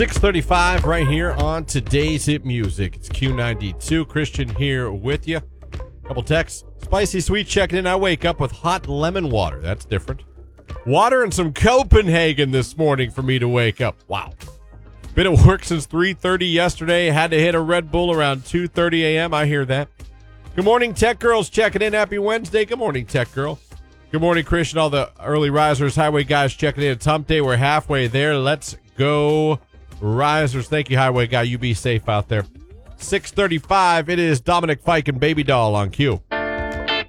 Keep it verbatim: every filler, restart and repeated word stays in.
six thirty-five right here on today's hit music. It's Q ninety-two. Christian here with you. Couple texts. Spicy Sweet checking in. I wake up with hot lemon water. That's different. Water and some Copenhagen this morning for me to wake up. Wow. Been at work since three thirty yesterday. Had to hit a Red Bull around two thirty a.m. I hear that. Good morning, Tech Girls checking in. Happy Wednesday. Good morning, Tech Girl. Good morning, Christian. All the early risers, highway guys checking in. It's hump day. We're halfway there. Let's go, risers. Thank you, highway guy. You be safe out there. six thirty-five. It is Dominic Fike and Baby Doll on Q.